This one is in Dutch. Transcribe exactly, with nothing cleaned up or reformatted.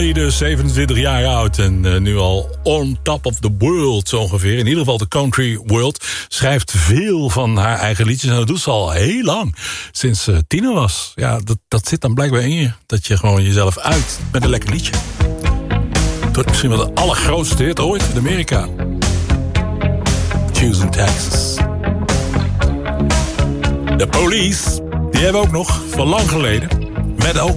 Dolly, dus zevenentwintig jaar oud en uh, nu al on top of the world zo ongeveer. In ieder geval de country world. Schrijft veel van haar eigen liedjes en dat doet ze al heel lang. Sinds ze uh, tiener was. Ja, dat, dat zit dan blijkbaar in je. Dat je gewoon jezelf uit met een lekker liedje. Het wordt misschien wel de allergrootste hit ooit in Amerika. Choosing Texas. De Police, die hebben we ook nog van lang geleden. Met ook